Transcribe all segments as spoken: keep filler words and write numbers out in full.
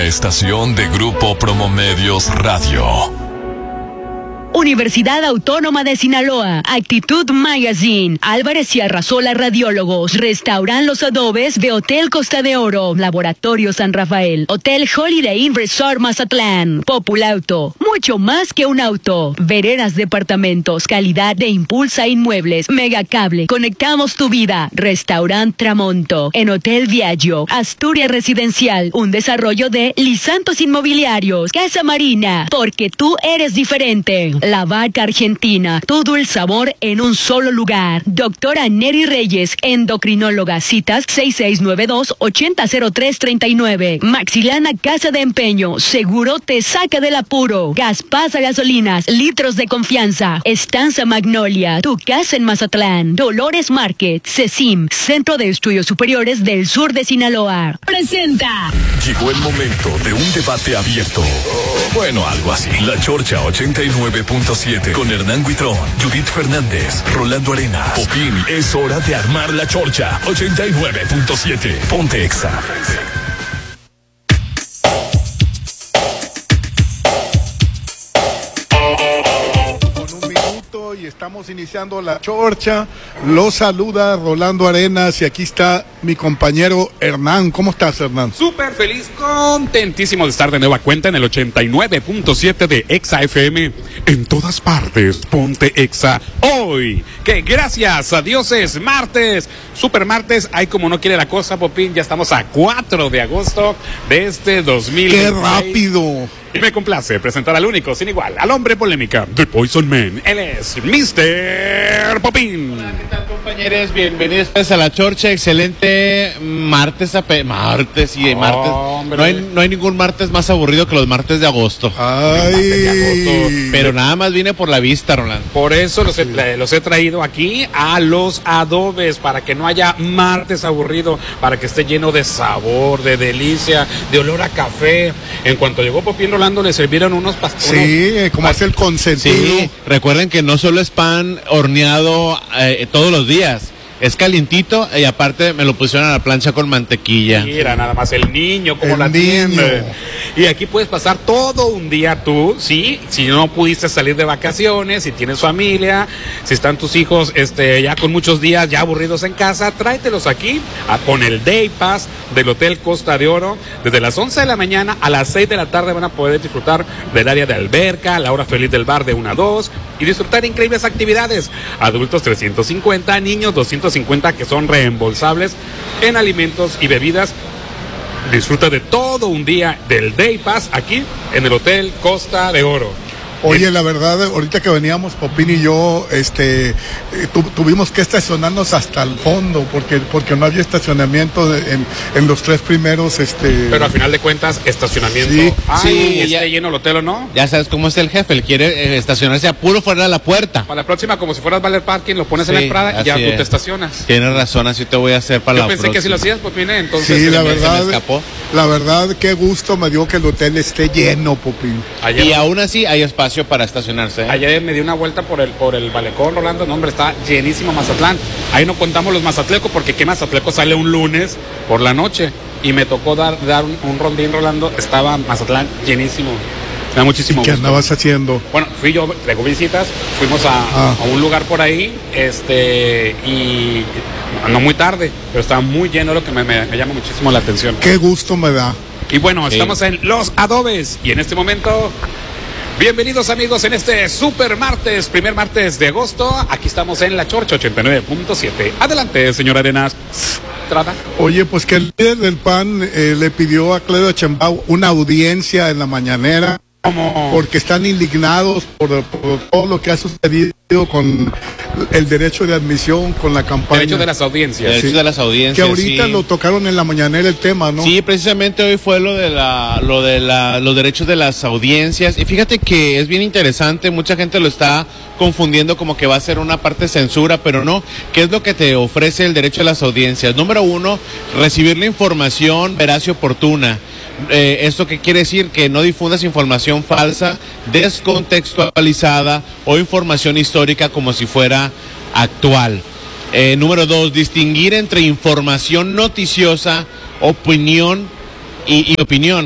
estación de Grupo Promomedios Radio. Universidad Autónoma de Sinaloa, Actitud Magazine, Álvarez y Arrasola Radiólogos, Restauran Los Adobes de Hotel Costa de Oro, Laboratorio San Rafael, Hotel Holiday Inn Resort Mazatlán, Populauto, mucho más que un auto, Veredas Departamentos, calidad de Impulsa Inmuebles, Megacable, conectamos tu vida, Restaurant Tramonto, en Hotel Viaggio, Asturias Residencial, un desarrollo de Lisantos Inmobiliarios, Casa Marina, porque tú eres diferente. La Vaca Argentina, todo el sabor en un solo lugar. Doctora Neri Reyes, endocrinóloga, citas seis seis nueve dos, ocho cero cero tres tres nueve. Maxilana Casa de Empeño, seguro te saca del apuro. Gaspasa Gasolinas, litros de confianza. Estanza Magnolia, tu casa en Mazatlán. Dolores Market, CECIM, Centro de Estudios Superiores del Sur de Sinaloa. Presenta. Llegó el momento de un debate abierto. Bueno, algo así. La Chorcha ochenta y nueve punto siete con Hernán Huitrón, Judith Fernández, Rolando Arenas, Popín. Es hora de armar la Chorcha ochenta y nueve punto siete. Ponte Exa. Y estamos iniciando la Chorcha. Los saluda Rolando Arenas y aquí está mi compañero Hernán. ¿Cómo estás, Hernán? Súper feliz, contentísimo de estar de nueva cuenta en el ochenta y nueve punto siete de Exa F M. En todas partes, ponte Exa. Hoy, que gracias a Dios es martes, super martes. Ay, como no quiere la cosa, Popín, ya estamos a cuatro de agosto de este dos mil veintiséis. ¡Qué rápido! Y me complace presentar al único, sin igual, al hombre polémica, The Poison Man. Él es mister Popín. Hola, ¿qué tal, compañeros? Bienvenidos pues a la Chorcha. Excelente martes, ape- martes y oh, martes. No hay, no hay ningún martes más aburrido que los martes de agosto. Ay. De agosto. Pero nada más viene por la vista, Rolando. Por eso los he, los he traído aquí a Los Adobes, para que no haya martes aburrido, para que esté lleno de sabor, de delicia, de olor a café. En cuanto llegó Popín, Rolando, le sirvieron unos pasteles. Sí, como hace el consentido. Sí, recuerden que no solo es pan horneado eh, todos los días. Es calientito y aparte me lo pusieron a la plancha con mantequilla. Mira, nada más el niño, como El la niño. tiene. Y aquí puedes pasar todo un día tú, sí, si no pudiste salir de vacaciones, si tienes familia, si están tus hijos este, ya con muchos días ya aburridos en casa, tráetelos aquí a, con el Day Pass del Hotel Costa de Oro. Desde las once de la mañana a las seis de la tarde van a poder disfrutar del área de alberca, la hora feliz del bar de una a dos y disfrutar increíbles actividades. Adultos trescientos cincuenta, niños doscientos cincuenta que son reembolsables en alimentos y bebidas. Disfruta de todo un día del Day Pass aquí en el Hotel Costa de Oro. Oye, la verdad, ahorita que veníamos Popín y yo, este, tu, tuvimos que estacionarnos hasta el fondo porque porque no había estacionamiento de, en, en los tres primeros, este. Pero al final de cuentas, estacionamiento. Sí, Ay, sí, esté ya- lleno el hotel o no. Ya sabes cómo es el jefe, él quiere eh, estacionarse a puro fuera de la puerta. Para la próxima, como si fueras Valer Parking, lo pones en la Sí, entrada y ya así tú es. te estacionas. Tienes razón, así te voy a hacer para Yo la pensé que si lo próxima. hacías, pues vine, entonces. Sí, se la me- verdad, se me escapó. la verdad, qué gusto me dio que el hotel esté lleno, Popín. Ayer, Y aún así hay espacio para estacionarse. ¿eh? ayer me di una vuelta por el por el Balecón, Rolando. No, hombre, está llenísimo Mazatlán. Ahí no contamos los mazatlecos, porque que Mazatleco sale un lunes por la noche. Y me tocó dar, dar un, un rondín, Rolando. Estaba Mazatlán llenísimo. Me da muchísimo ¿Qué gusto. andabas haciendo? Bueno, fui yo, traigo visitas, fuimos a, Ah. a un lugar por ahí, este, y no muy tarde, pero estaba muy lleno, lo que me, me- me llama muchísimo la atención. Qué gusto me da. Y bueno, Sí. estamos en Los Adobes, y en este momento, bienvenidos amigos en este super martes, primer martes de agosto. Aquí estamos en La Chorcha ochenta y nueve punto siete. Adelante, señor Arenas. Trata. Oye, pues que el líder del P A N eh, le pidió a Claudio Sheinbaum una audiencia en la mañanera ¿Cómo? porque están indignados por, por todo lo que ha sucedido con el derecho de admisión, con la campaña. Derecho de las audiencias. Derechos Sí. de las Que audiencias. ahorita sí. lo tocaron en la mañanera el tema, ¿no? Sí, precisamente hoy fue lo de la, lo de la, los derechos de las audiencias. Y fíjate que es bien interesante, mucha gente lo está confundiendo como que va a ser una parte de censura, pero no. ¿Qué es lo que te ofrece el derecho a las audiencias? Número uno, recibir la información veraz y oportuna. Eh, ¿Esto qué quiere decir? Que no difundas información falsa, descontextualizada o información histórica como si fuera actual. Eh, número dos, distinguir entre información noticiosa, opinión y, y opinión.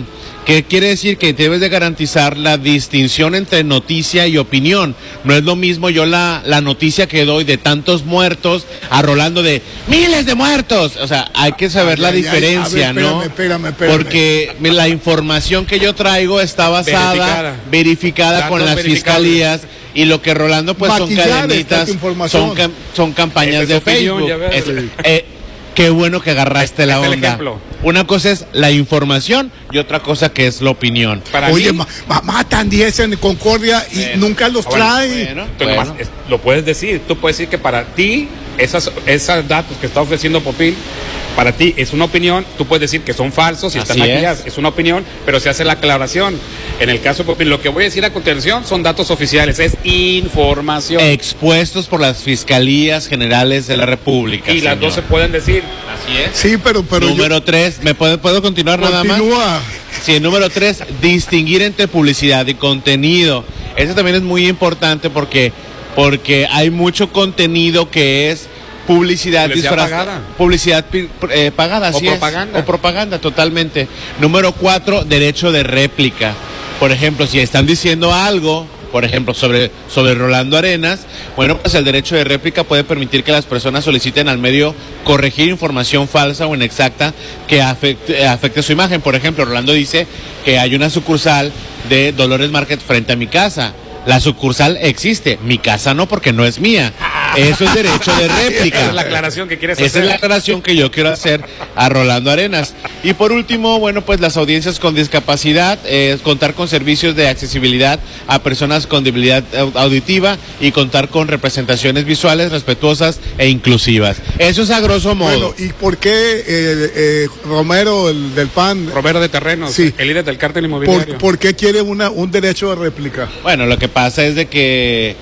¿Qué quiere decir? Que debes de garantizar la distinción entre noticia y opinión. No es lo mismo yo la, la noticia que doy de tantos muertos a Rolando de miles de muertos. O sea, hay que saber ay, la ay, diferencia, ay, ver, ¿no? Espérame, espérame, espérame. Porque la información que yo traigo está basada, verificada, verificada con las fiscalías, y lo que Rolando pues Maquillar son cadenitas, son, cam, son campañas de opinión, Facebook. Es, eh, qué bueno que agarraste la onda. Una cosa es la información y otra cosa que es la opinión. Para Oye, mí, ma matan diez en Concordia y bueno, nunca los bueno, trae. Bueno, bueno. Nomás, es, lo puedes decir, tú puedes decir que para ti esas, esas datos que está ofreciendo Popín, para ti es una opinión, tú puedes decir que son falsos y Así están maquillados, es. es una opinión, pero se hace la aclaración. En el caso de Popín, lo que voy a decir a continuación son datos oficiales, es información. Expuestos por las Fiscalías Generales de la República. Y señor. Las dos se pueden decir. Así es. Sí, pero... pero número yo... tres, ¿me puedo, puedo continuar Continúa. nada más? Sí, número tres, distinguir entre publicidad y contenido. Eso también es muy importante porque, porque hay mucho contenido que es publicidad disfrazada, publicidad eh, pagada, o así propaganda. Es, o propaganda, totalmente. Número cuatro, derecho de réplica. Por ejemplo, si están diciendo algo, por ejemplo, sobre, sobre Rolando Arenas, bueno, pues el derecho de réplica puede permitir que las personas soliciten al medio corregir información falsa o inexacta que afecte, afecte su imagen. Por ejemplo, Rolando dice que hay una sucursal de Dolores Market frente a mi casa. La sucursal existe, mi casa no, porque no es mía. Eso es derecho de réplica. Esa es la aclaración que quieres hacer. Esa es la aclaración que yo quiero hacer a Rolando Arenas. Y por último, bueno, pues las audiencias con discapacidad, eh, contar con servicios de accesibilidad a personas con debilidad auditiva y contar con representaciones visuales respetuosas e inclusivas. Eso es a grosso modo. Bueno, ¿y por qué eh, eh, Romero, el del P A N? Romero de Terrenos, sí. El líder del cártel inmobiliario. ¿Por, ¿por qué quiere una, un derecho de réplica? Bueno, lo que pasa es de que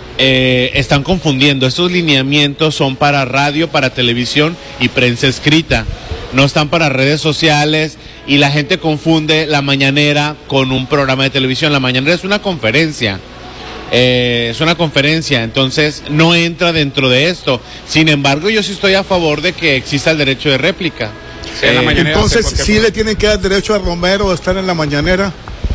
eh, están confundiendo. Estos lineamientos son para radio, para televisión y prensa escrita. No están para redes sociales y la gente confunde la mañanera con un programa de televisión. La mañanera es una conferencia. Eh, es una conferencia, entonces no entra dentro de esto. Sin embargo, yo sí estoy a favor de que exista el derecho de réplica. Sí, eh, entonces, ¿sí le tienen que dar derecho a Romero a estar en la mañanera?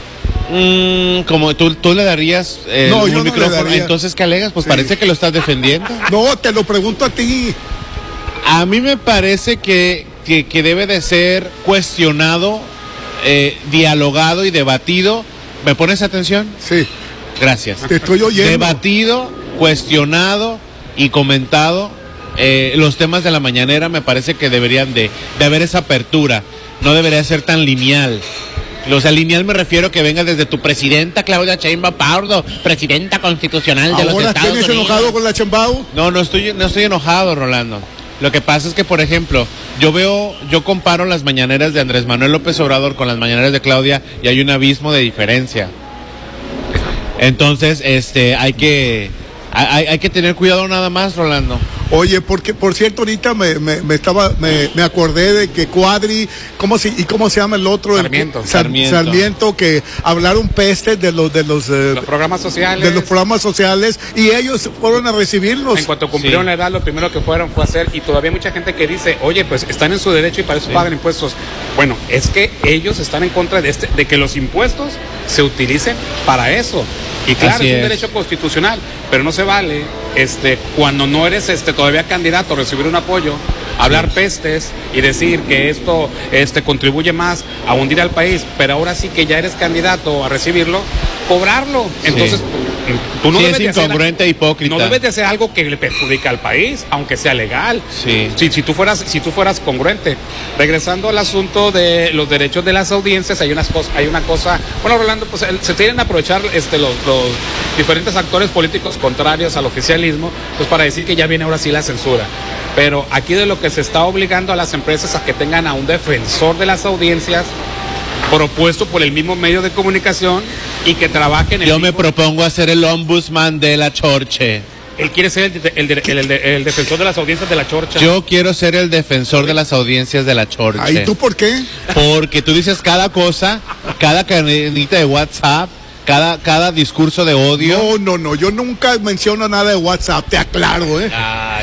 Mm, como tú, tú le darías eh, no, un yo no micrófono, le daría. Entonces, ¿qué alegas? Pues sí. Parece que lo estás defendiendo. No, te lo pregunto a ti. A mí me parece que, que, que debe de ser cuestionado, eh, dialogado y debatido. ¿Me pones atención? Sí. Gracias. Te estoy oyendo. Debatido, cuestionado y comentado. Eh, los temas de la mañanera me parece que deberían de, de haber esa apertura. No debería ser tan lineal. O sea, lineal me refiero que venga desde tu presidenta Claudia Sheinbaum Pardo, presidenta constitucional de los Estados Unidos. ¿Ahora tienes enojado con la Sheinbaum? No, no estoy, no estoy enojado, Rolando. Lo que pasa es que, por ejemplo, yo veo, yo comparo las mañaneras de Andrés Manuel López Obrador con las mañaneras de Claudia y hay un abismo de diferencia. Entonces, este, hay que, hay, hay que tener cuidado nada más, Rolando. Oye, porque por cierto ahorita me, me, me estaba me, me acordé de que Cuadri, ¿cómo se y cómo se llama el otro? Sarmiento. El, Sar, Sarmiento. Sarmiento, que hablaron peste de los de los, eh, los programas sociales. De los programas sociales y ellos fueron a recibirlos. En cuanto cumplieron sí. la edad, lo primero que fueron fue hacer, y todavía hay mucha gente que dice, oye, pues están en su derecho y para eso sí. pagan impuestos. Bueno, es que ellos están en contra de este, de que los impuestos se utilicen para eso. Y claro, Así es un es. derecho constitucional, pero no se vale este cuando no eres este todavía candidato a recibir un apoyo, hablar pestes y decir que esto este contribuye más a hundir al país, pero ahora sí que ya eres candidato a recibirlo, cobrarlo. Entonces, sí. tú no sí, debes es incongruente e hipócrita. No debes de hacer algo que le perjudique al país, aunque sea legal. Sí. Si, si tú fueras si tú fueras congruente. Regresando al asunto de los derechos de las audiencias, hay unas cosas, hay una cosa, bueno, Rolando, pues se tienen a aprovechar este los, los diferentes actores políticos contrarios al oficialismo, pues para decir que ya viene ahora sí la censura. Pero aquí de lo que se está obligando a las empresas a que tengan a un defensor de las audiencias propuesto por el mismo medio de comunicación y que trabaje en el Yo mismo... me propongo hacer el ombudsman de la Chorche. Él quiere ser el, el, el, el, el defensor de las audiencias de la Chorcha. Yo quiero ser el defensor de las audiencias de la Chorche. ¿Y tú por qué? Porque tú dices cada cosa, cada cadenita de WhatsApp, cada, cada discurso de odio. No, no, no, yo nunca menciono nada de WhatsApp, te aclaro, ¿eh? Ay,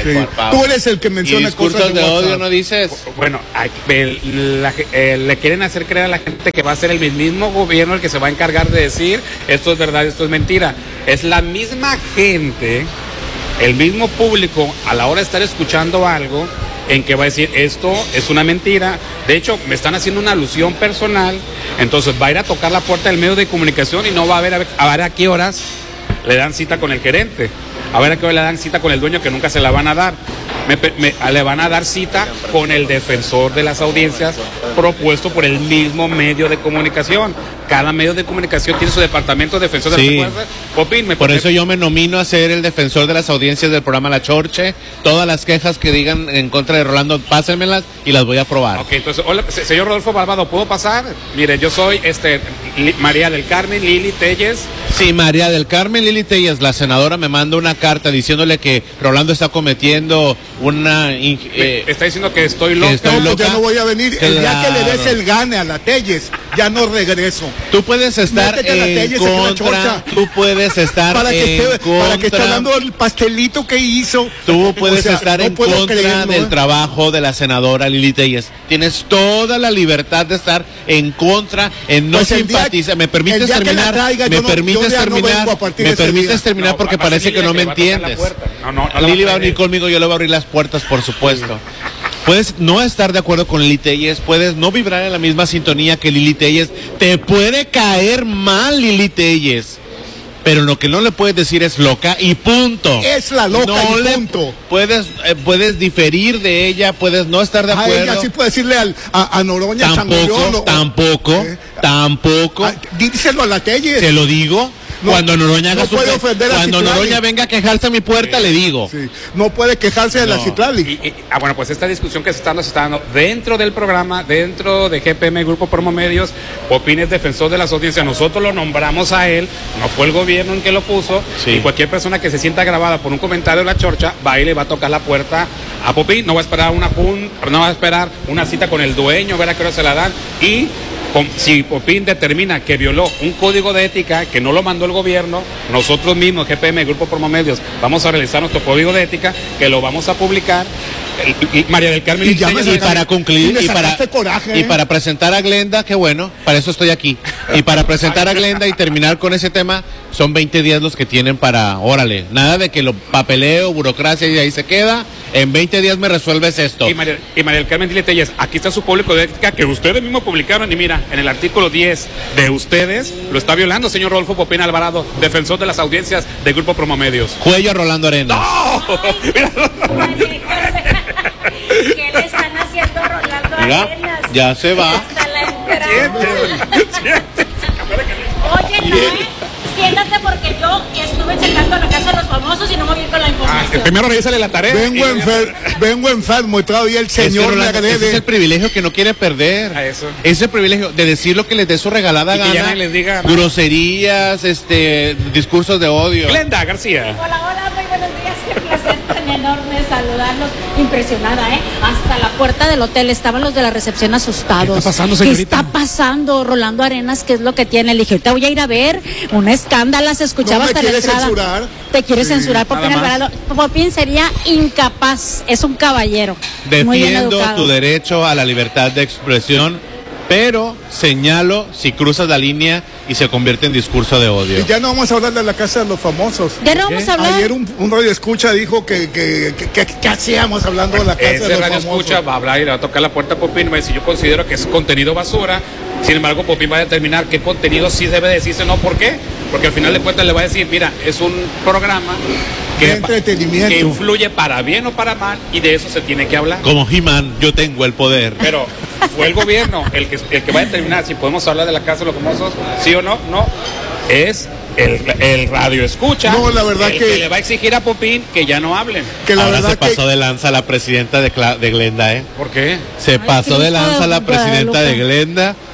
Ay, Sí. por favor. Tú eres el que Y menciona discursos cosas de, de odio WhatsApp. no dices. Bueno, hay- el- la- eh, le quieren hacer creer a la gente que va a ser el mismo gobierno el que se va a encargar de decir esto es verdad, esto es mentira. Es la misma gente, el mismo público, a la hora de estar escuchando algo, en que va a decir esto es una mentira. De hecho, me están haciendo una alusión personal, entonces va a ir a tocar la puerta del medio de comunicación y no va a ver a, ver, a ver a qué horas le dan cita con el gerente, a ver a qué hora le dan cita con el dueño, que nunca se la van a dar. Me, me, le van a dar cita con el defensor de las audiencias propuesto por el mismo medio de comunicación. Cada medio de comunicación tiene su departamento de defensor Sí. de las audiencias. Popín, me Por pone- eso yo me nomino a ser el defensor de las audiencias del programa La Chorche. Todas las quejas que digan en contra de Rolando, pásenmelas y las voy a aprobar. Ok, entonces, hola, se- señor Rodolfo Balbado, ¿puedo pasar? Mire, yo soy este Li- María del Carmen Lili Telles. Sí, María del Carmen Lili Telles, la senadora, me manda una carta diciéndole que Rolando está cometiendo una... in- eh, Está diciendo que estoy loca. estoy No, pues loca. ya no voy a venir. El día que le des Claro. el gane a la Telles, ya no regreso. Tú puedes estar Métete a la en Telles aquí en la contra, Chorcha. tú puedes estar Para que, en esté, para que esté contra, hablando del pastelito que hizo. tú puedes O sea, estar no en puedo contra creerlo, del ¿eh? trabajo de la senadora Lili Telles. Tienes toda la libertad de estar en contra, en no Pues el día- simpatizar. ¿Me permites el día que la terminar? traiga, ¿Me yo no- permites yo ya no terminar? vengo a partir de ¿Me ese permites día. terminar? No, Porque va a ser parece Lili que no la me que va a tocar la entiendes. puerta. No, no, no la Lili va a va a venir traer. conmigo, yo le voy a abrir las puertas, por supuesto. Puedes no estar de acuerdo con Lili Telles, puedes no vibrar en la misma sintonía que Lili Telles, te puede caer mal Lili Telles, pero lo que no le puedes decir es loca y punto. Es la loca No y le punto. Puedes, eh, puedes diferir de ella, puedes no estar de A acuerdo. ella sí puede decirle al, a, a Noroña Tampoco, Sangullón, o- tampoco, ¿Eh? tampoco. Ah, díselo a la Telles. Te lo digo. No, cuando Noroña haga no su puede pe- ofender a cuando Citlali. Noroña venga a quejarse a mi puerta, le digo. Sí, no puede quejarse de la No. Citlali. Y- y- ah, bueno, pues esta discusión que se está dando, se está dando dentro del programa, dentro de G P M, Grupo Promomedios. Popín es defensor de las audiencias. Nosotros lo nombramos a él, no fue el gobierno en que lo puso. Sí. Y cualquier persona que se sienta grabada por un comentario de la Chorcha, va y le va a tocar la puerta a Popín. No va a esperar una pun, no va a esperar una cita con el dueño, ver a qué hora se la dan. Y con- si Popín determina que violó un código de ética que no lo mandó el gobierno, nosotros mismos, G P M, Grupo Promomedios, vamos a realizar nuestro código de ética, que lo vamos a publicar. El- y María del Carmen Y ya me Y sacaste- para concluir, y me y para, sacaste coraje, y ¿eh? para presentar a Glenda, qué bueno, para eso estoy aquí. Y para presentar a Glenda y terminar con ese tema, son veinte días los que tienen para, órale, nada de que lo papeleo, burocracia y ahí se queda. En veinte días me resuelves esto. Y María, y María del Carmen Dile Telles, aquí está su público de ética que ustedes mismos publicaron y mira, en el artículo diez de ustedes lo está violando, señor Rodolfo Popín Alvarado, defensor de las audiencias del Grupo Promomedios. Cuello a Rolando Arenas. ¿Qué le están haciendo a Rolando Mira, Arenas? ya se va. Hasta la entrada. Oye, no, ¿eh? Siéntate porque yo estuve checando la casa de los famosos y no me voy a ir con la Ah, información. primero revísale la tarea. Vengo, y- enfer- vengo enfermo y todavía el Es que, señor me Rolando, ese es el agrede. privilegio que no quiere perder. A eso. Ese privilegio de decir lo que les dé su regalada Y que ya gana. nadie les diga nada. Groserías, este, discursos de odio. Glenda García. Hola, hola, muy buenos días. Qué placer tan enorme saludarlos. Impresionada, ¿eh? Hasta la puerta del hotel estaban los de la recepción asustados. ¿Qué está pasando, ¿Qué señorita? está pasando, Rolando Arenas? ¿Qué es lo que tiene? Le dije, ahorita voy a ir a ver. Un escándalo, se escuchaba No me hasta la quiere entrada. censurar. Te quiere Sí, censurar, Popín nada más. Alvarado. Popín sería incapaz. Es un caballero. Muy bien Defiendo educado. tu derecho a la libertad de expresión, pero señalo si cruzas la línea y se convierte en discurso de odio. Y ya no vamos a hablar de la casa de los famosos. Ya no vamos a hablar. Ayer un, un radio escucha dijo que, que, que, que- que hacíamos hablando de la casa de Ese los radio famosos. escucha va a hablar y le va a tocar la puerta a Popín y va a decir, yo considero que es contenido basura. Sin embargo, Popín va a determinar qué contenido sí debe decirse, no, ¿por qué? Porque al final de cuentas le va a decir, mira, es un programa que, De entretenimiento. que influye para bien o para mal y de eso se tiene que hablar. Como He-Man, yo tengo el poder. Pero fue el gobierno el que, el que va a determinar si podemos hablar de la casa de los famosos, sí o no, no. Es el, el radio escucha. No, la verdad el que- le va a exigir a Popín que ya no hablen. Que la Ahora verdad se pasó que de lanza la presidenta de, Cla- de Glenda, ¿eh? ¿Por qué? Se pasó de Cristo lanza la de presidenta Guadalupe. de Glenda.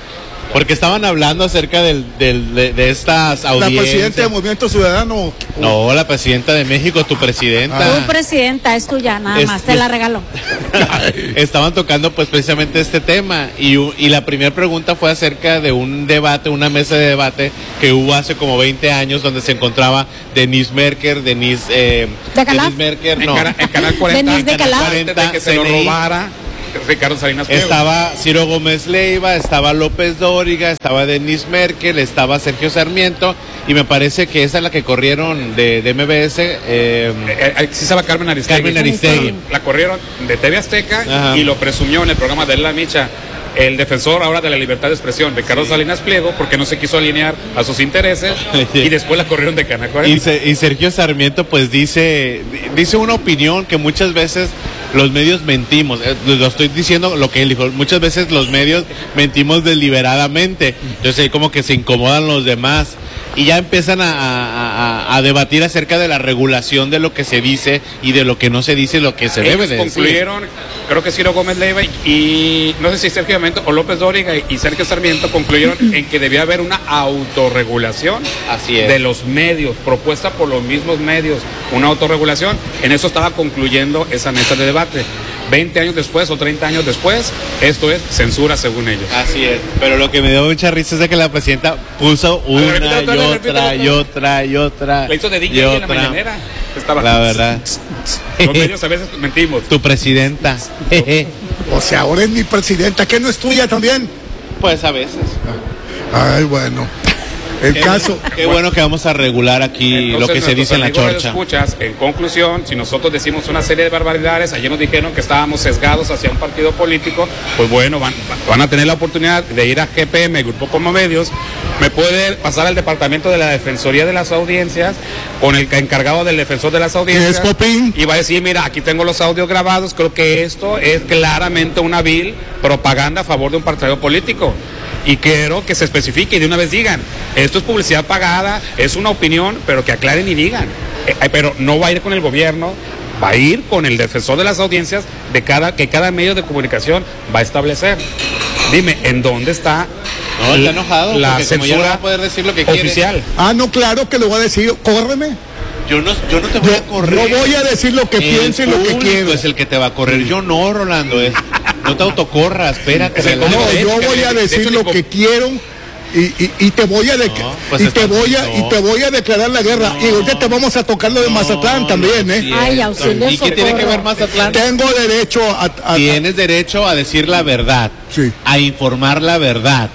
Porque estaban hablando acerca del, del, de, de estas audiencias. La presidenta del Movimiento Ciudadano. No, la presidenta de México, tu presidenta. Tu presidenta es tuya, nada Es- más, te es- la regaló. Estaban tocando pues precisamente este tema y, u- y la primera pregunta fue acerca de un debate, una mesa de debate que hubo hace como veinte años donde se encontraba Denise Merker, Denise, eh, ¿De Calaf? Denise Merker, En, no, Cana- en Canal cuarenta, Denise de Canal Calaf. cuarenta, de que se lo C N I. robara Ricardo Salinas Pliego. estaba Ciro Gómez Leiva, estaba López Dóriga, estaba Denise Merkel, estaba Sergio Sarmiento y me parece que esa es la que corrieron de, de M B S. Eh, Eh, eh, sí estaba Carmen Aristegui. Carmen Aristegui. La corrieron de T V Azteca Ajá. y lo presumió en el programa de La Micha el defensor ahora de la libertad de expresión, Ricardo Salinas Pliego, porque no se quiso alinear a sus intereses Sí. y después la corrieron de Canal cuarenta. Y, se- y Sergio Sarmiento pues dice dice una opinión que muchas veces los medios mentimos. Eh, lo estoy diciendo lo que él dijo, muchas veces los medios mentimos deliberadamente, entonces ahí como que se incomodan los demás y ya empiezan a, a- a- a debatir acerca de la regulación de lo que se dice y de lo que no se dice, lo que se debe Ellos de decir. concluyeron, creo que Ciro Gómez Leiva y, y no sé si Sergio Sarmiento o López Dóriga y, y Sergio Sarmiento concluyeron en que debía haber una autorregulación Así es. de los medios, propuesta por los mismos medios, una autorregulación. En eso estaba concluyendo esa mesa de debate. veinte años después o treinta años después, esto es censura según ellos. Así es, pero lo que me dio mucha risa es de que la presidenta puso una repítelo otra y vez, otra repítelo y otra y otra La hizo de y D J en la otra. mañanera. Estaba, La verdad. Los medios a veces mentimos. Tu presidenta. O sea, ahora es mi presidenta, que no es tuya también. Pues a veces. Ay, bueno. El Qué, caso. qué bueno que vamos a regular aquí Entonces, lo que se dice en la nuestros amigos chorcha. radioescuchas, en conclusión, si nosotros decimos una serie de barbaridades, ayer nos dijeron que estábamos sesgados hacia un partido político, pues bueno, van, van a tener la oportunidad de ir a G P M, Grupo Como Medios, me puede pasar al departamento de la Defensoría de las Audiencias, con el encargado del defensor de las audiencias, ¿Qué es, Popín? y va a decir, mira, aquí tengo los audios grabados, creo que esto es claramente una vil propaganda a favor de un partido político. Y quiero que se especifique y de una vez digan, esto es publicidad pagada, es una opinión, pero que aclaren y digan. Eh, eh, pero no va a ir con el gobierno, va a ir con el defensor de las audiencias de cada, que cada medio de comunicación va a establecer. Dime, ¿en dónde está No, está enojado la porque como ya no va censura a poder decir lo que quiere. oficial? Ah, no, claro que le voy a decir, córreme. Yo no, yo no te voy Yo, a correr. yo voy a decir lo que El pienso y lo que público quiero. es el que te va a correr. Yo no, Rolando. Es, no te autocorras, espérate. Es el relaja. No, de yo ética, voy a de- de decir hecho, lo ni que quiero y, y, y te voy a de- No, pues y te está- voy a no. y te voy a declarar la guerra. No. Y ahorita te vamos a tocar lo de Mazatlán también, no, ¿eh? sí, Ay, es. auxilio, ¿Y qué tiene que socorro. ver Mazatlán? Tengo derecho a, a- a- Tienes derecho a decir la verdad, Sí. a informar la verdad,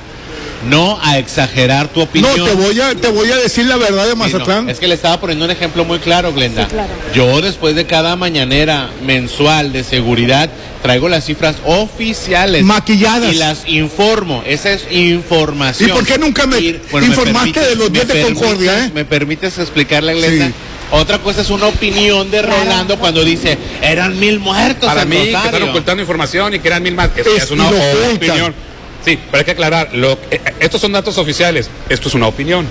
no a exagerar tu no, opinión. te voy a te voy a decir la verdad de Sí, no, Mazatlán. es que le estaba poniendo un ejemplo muy claro, Glenda. Sí, claro. Yo después de cada mañanera mensual de seguridad traigo las cifras oficiales Maquilladas. y las informo. Esa es información. ¿Y por qué nunca me informaste de los días de permites- Concordia, eh? ¿Me permites explicarle, Glenda? Sí. Otra cosa es una opinión de Claro. Rolando cuando dice, eran mil muertos Para en mí, que están Rosario". ocultando información y que eran mil más. Eso Es- es una y lo ocultan. opinión. Sí, pero hay que aclarar, lo, eh, estos son datos oficiales, esto es una opinión.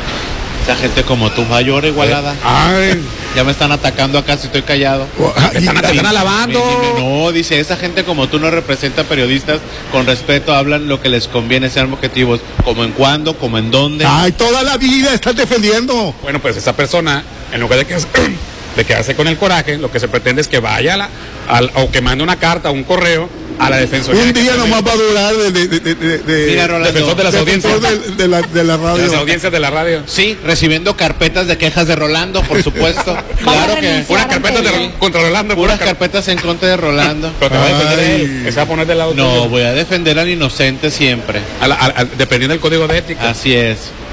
Esa gente como tú, mayor igualada. Ay, Ya me están atacando acá si estoy callado. Te están, te están alabando. Dime, no, dice, esa gente como tú no representa periodistas, con respeto hablan lo que les conviene, sean objetivos, como en cuándo, como en dónde. ay, toda la vida estás defendiendo. Bueno, pues esa persona, en lugar de que de quedarse con el coraje, lo que se pretende es que vaya a la, al- o que mande una carta o un correo a la defensoría. Un día nomás va a durar de, de, de, de, de- Mira, Rolando, defensor de las defensor audiencias. de, de la, de la De radio. las audiencias de la radio. Sí, recibiendo carpetas de quejas de Rolando, por supuesto. claro que renunciar. Una carpeta de, Sí. contra Rolando. puras pura car- carpetas en contra de Rolando. Pero te va a defender Ay. él, que se va a poner del lado No, tuyo. voy a defender al inocente siempre. A la- a- a- dependiendo del código de ética. Así es.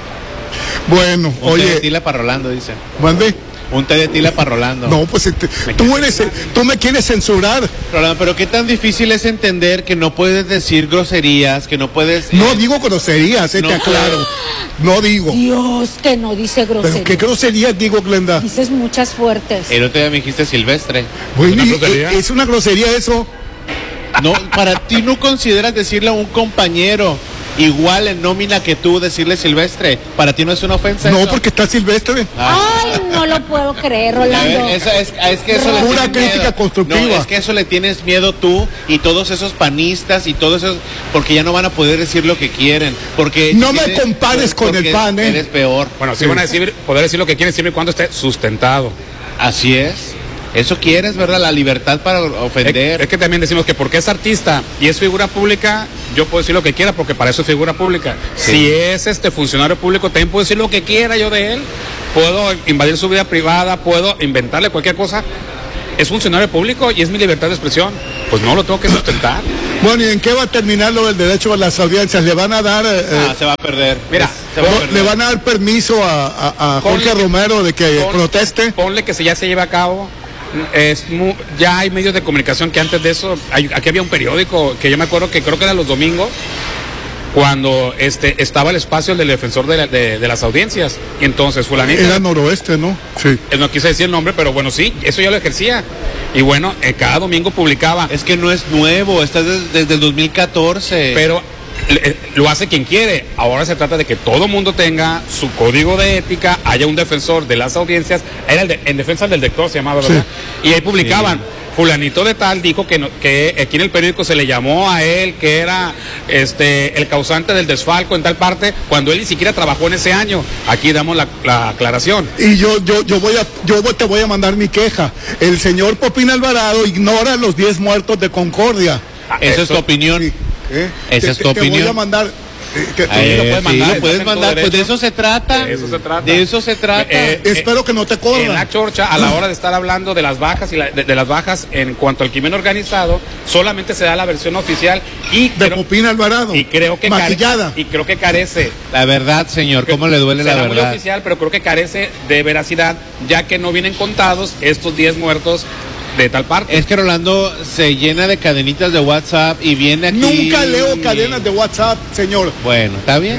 Bueno, Un té de oye, tila para Rolando, dice. mande. Un té de tila para Rolando. No, pues este, tú eres, tú me quieres censurar. Rolando, pero qué tan difícil es entender que no puedes decir groserías, que no puedes... No eh, digo groserías, eh, No, te aclaro. No digo. Dios, que no dice Pero grosería. qué groserías digo, Glenda. Dices muchas fuertes. El otro día me dijiste silvestre. Bueno, ¿Una y- grosería? es una grosería eso. No, para ti no consideras decirle a un compañero igual en nómina que tú decirle Silvestre. ¿Para ti no es una ofensa? No, eso? porque está Silvestre. Ay, no lo puedo creer, Rolando. A ver, eso es, es que eso le Pura tienes crítica miedo. constructiva. No, es que eso le tienes miedo tú y todos esos panistas y todos esos, porque ya no van a poder decir lo que quieren. Porque No me eres- compares con porque el P A N, ¿eh? Eres peor. Bueno, sí, Sí. van a decir, poder decir lo que quieren siempre y cuando esté sustentado. Así es. Eso quieres, ¿verdad? La libertad para ofender. Es, es que también decimos que porque es artista y es figura pública, yo puedo decir lo que quiera porque para eso es figura pública. Sí. Si es este funcionario público, también puedo decir lo que quiera yo de él. Puedo invadir su vida privada, puedo inventarle cualquier cosa. Es funcionario público y es mi libertad de expresión. Pues no lo tengo que sustentar. Bueno, ¿y en qué va a terminar lo del derecho a las audiencias? ¿Le van a dar eh, Ah, se va a perder. Mira, Es- se va a no, perder. le van a dar permiso a, a- a Jorge Ponle que- Romero de que Pon- proteste? Ponle que si ya se lleva a cabo. Es mu- ya hay medios de comunicación que antes de eso, hay- aquí había un periódico que yo me acuerdo que creo que era los domingos, cuando este estaba el espacio del defensor de, la- de- de las audiencias. Y entonces fulanito, Era Noroeste, ¿no? Sí. eh, no quise decir el nombre, pero bueno, sí, eso ya lo ejercía. Y bueno, eh, cada domingo publicaba, Es que no es nuevo, está desde, desde el dos mil catorce. pero eh, lo hace quien quiere. Ahora se trata de que todo mundo tenga su código de ética, haya un defensor de las audiencias, era el de- en defensa del lector se llamaba, ¿verdad? Y ahí publicaban, fulanito de tal dijo que, no- que aquí en el periódico se le llamó a él que era este el causante del desfalco en tal parte, cuando él ni siquiera trabajó en ese año. Aquí damos la, la aclaración. Y yo, yo, yo voy a, yo voy- te voy a mandar mi queja. El señor Popín Alvarado ignora los diez muertos de Concordia. Ah, Esa es tu opinión. Sí, ¿eh? Esa Te- es tu te- Te voy opinión. a mandar. eh, que- Eh, lo puedes sí, mandar, lo puedes estás en tu mandar, pues de derecho. eso se trata. De eso se trata. De eso se trata. Eh, Espero que no te En corran. la chorcha, a la hora de estar hablando de las bajas y la- de, de las bajas en cuanto al crimen organizado, solamente se da la versión oficial y De creo, Popín Alvarado. y creo que care- Maquillada. y creo que carece. La verdad, señor, ¿cómo le duele la Será muy verdad? oficial, pero creo que carece de veracidad, ya que no vienen contados estos diez muertos de tal parte. Es que Rolando se llena de cadenitas de WhatsApp y viene aquí. Nunca leo cadenas de WhatsApp, señor. Bueno, está bien.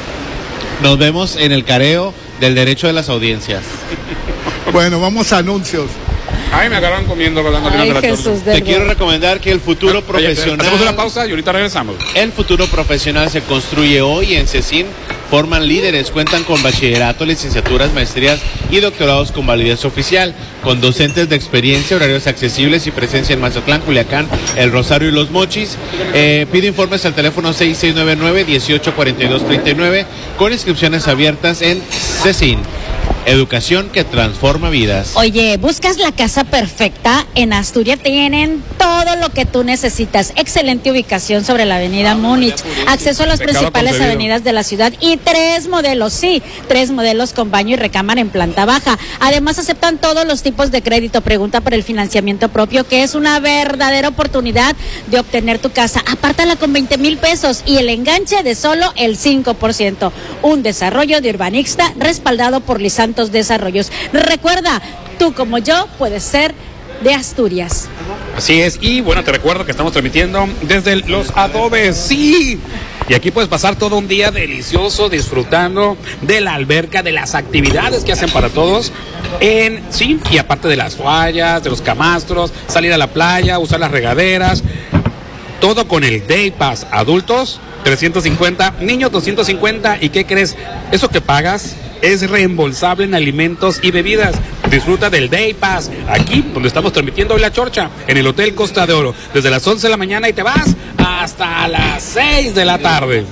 Nos vemos en el careo del derecho de las audiencias. Bueno, vamos a anuncios. Ay, me agarran comiendo, Rolando, al final Ay, de la Jesús torta. del Te quiero Buen. recomendar que el futuro Oye, profesional. hacemos una pausa y ahorita regresamos. El futuro profesional se construye hoy en CECIN. Forman líderes, cuentan con bachillerato, licenciaturas, maestrías y doctorados con validez oficial, con docentes de experiencia, horarios accesibles y presencia en Mazatlán, Culiacán, El Rosario y Los Mochis. Eh, pide informes al teléfono seis seis nueve nueve, uno ocho cuatro dos tres nueve con inscripciones abiertas en CECIN. Educación que transforma vidas. Oye, ¿buscas la casa perfecta? En Asturias tienen todo lo que tú necesitas. Excelente ubicación sobre la avenida Múnich. Acceso a las Pecado principales concebido. avenidas de la ciudad y tres modelos, sí, tres modelos con baño y recámara en planta baja. Además aceptan todos los tipos de crédito. Pregunta por el financiamiento propio, que es una verdadera oportunidad de obtener tu casa. Apártala con veinte mil pesos y el enganche de solo el cinco por ciento. Un desarrollo de Urbanixta respaldado por Lisantos Desarrollos. Recuerda, tú como yo puedes ser de Asturias. Así es, y bueno, te recuerdo que estamos transmitiendo desde los adobes, sí. Y aquí puedes pasar todo un día delicioso disfrutando de la alberca, de las actividades que hacen para todos. En, sí, y aparte de las toallas, de los camastros, salir a la playa, usar las regaderas. Todo con el Day Pass. Adultos, trescientos cincuenta, niños, doscientos cincuenta. ¿Y qué crees? Eso que pagas es reembolsable en alimentos y bebidas. Disfruta del Day Pass, aquí donde estamos transmitiendo hoy la chorcha, en el Hotel Costa de Oro, desde las once de la mañana y te vas hasta las seis de la tarde.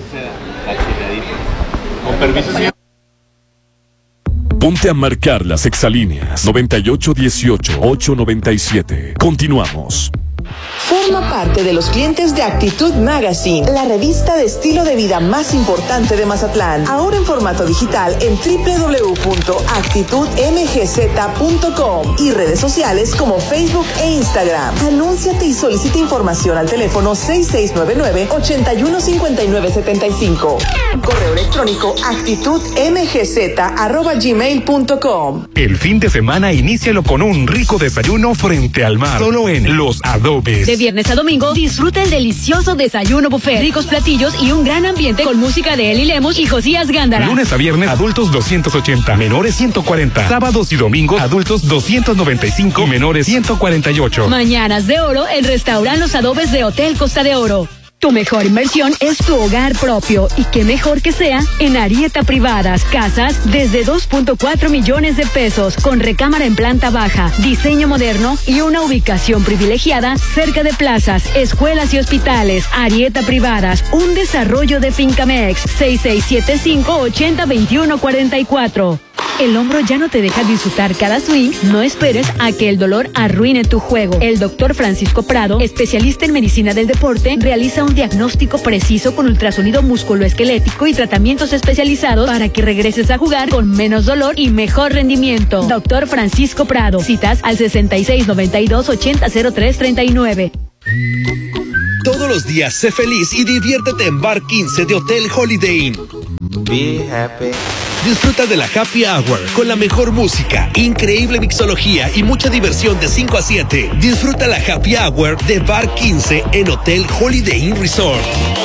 Con permiso, señor. Ponte a marcar las exalíneas noventa y ocho dieciocho, ocho noventa y siete. Continuamos. Forma parte de los clientes de Actitud Magazine, la revista de estilo de vida más importante de Mazatlán. Ahora en formato digital en doble u doble u doble u punto actitud m g z punto com y redes sociales como Facebook e Instagram. Anúnciate y solicita información al teléfono seis seis nueve nueve, ocho uno cinco nueve siete cinco. Correo electrónico actitud m g z arroba gmail punto com. El fin de semana inícialo con un rico desayuno frente al mar, solo en Los Adobes. De viernes a domingo, disfruta el delicioso desayuno buffet, ricos platillos y un gran ambiente con música de Eli Lemos y Josías Gándara. Lunes a viernes, adultos doscientos ochenta, menores ciento cuarenta. Sábados y domingos, adultos doscientos noventa y cinco y menores ciento cuarenta y ocho. Mañanas de oro, el restaurante Los Adobes de Hotel Costa de Oro. Tu mejor inversión es tu hogar propio y qué mejor que sea en Arieta Privadas. Casas desde dos punto cuatro millones de pesos con recámara en planta baja, diseño moderno y una ubicación privilegiada cerca de plazas, escuelas y hospitales. Arieta Privadas, un desarrollo de Fincamex. seis seis siete cinco, ocho cero, dos uno cuatro cuatro. ¿El hombro ya no te deja disfrutar cada swing? No esperes a que el dolor arruine tu juego. El doctor Francisco Prado, especialista en medicina del deporte, realiza un diagnóstico preciso con ultrasonido musculoesquelético y tratamientos especializados para que regreses a jugar con menos dolor y mejor rendimiento. Doctor Francisco Prado. Citas al sesenta y seis noventa y dos, ochenta cero tres treinta y nueve. Todos los días sé feliz y diviértete en Bar quince de Hotel Holiday Inn. Be happy. Disfruta de la Happy Hour con la mejor música, increíble mixología y mucha diversión de cinco a siete. Disfruta la Happy Hour de Bar quince en Hotel Holiday Inn Resort.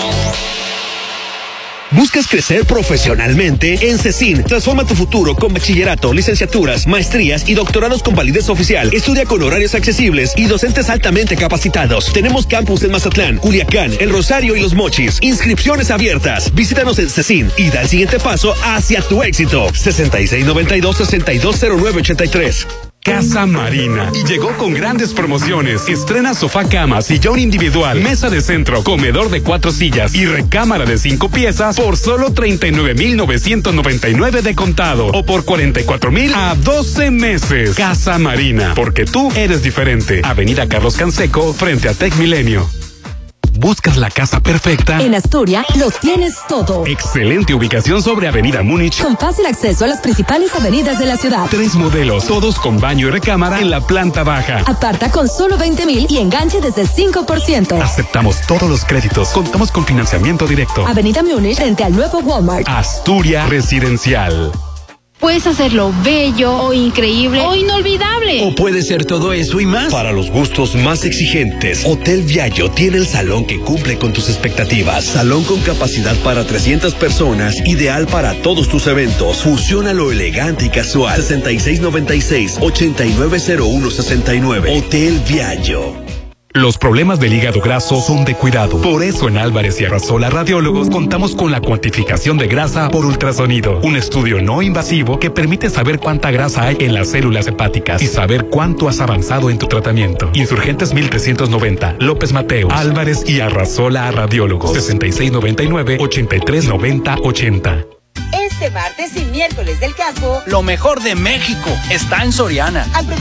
¿Buscas crecer profesionalmente? En CECIN, transforma tu futuro con bachillerato, licenciaturas, maestrías y doctorados con validez oficial. Estudia con horarios accesibles y docentes altamente capacitados. Tenemos campus en Mazatlán, Culiacán, El Rosario y Los Mochis. Inscripciones abiertas. Visítanos en CECIN y da el siguiente paso hacia tu éxito. sesenta y seis noventa y dos, sesenta y dos cero nueve ochenta y tres. Casa Marina. Y llegó con grandes promociones. Estrena sofá cama, sillón individual, mesa de centro, comedor de cuatro sillas y recámara de cinco piezas por solo treinta y nueve mil novecientos noventa y nueve de contado o por cuarenta y cuatro mil a doce meses. Casa Marina, porque tú eres diferente. Avenida Carlos Canseco, frente a Tec Milenio. ¿Buscas la casa perfecta? En Astoria lo tienes todo. Excelente ubicación sobre Avenida Múnich. Con fácil acceso a las principales avenidas de la ciudad. Tres modelos, todos con baño y recámara en la planta baja. Aparta con solo veinte mil y enganche desde el cinco por ciento. Aceptamos todos los créditos. Contamos con financiamiento directo. Avenida Múnich frente al nuevo Walmart. Astoria Residencial. Puedes hacerlo bello o increíble o inolvidable. O puede ser todo eso y más. Para los gustos más exigentes, Hotel Viallo tiene el salón que cumple con tus expectativas. Salón con capacidad para trescientas personas, ideal para todos tus eventos. Fusiona lo elegante y casual. sesenta y seis noventa y seis, ochenta y nueve cero uno sesenta y nueve. Hotel Viallo. Los problemas del hígado graso son de cuidado. Por eso en Álvarez y Arrasola Radiólogos contamos con la cuantificación de grasa por ultrasonido. Un estudio no invasivo que permite saber cuánta grasa hay en las células hepáticas y saber cuánto has avanzado en tu tratamiento. Insurgentes mil trescientos noventa, López Mateos, Álvarez y Arrasola Radiólogos. sesenta y seis noventa y nueve, ochenta y tres noventa ochenta. Este martes y miércoles del campo, lo mejor de México está en Soriana. Aprovecha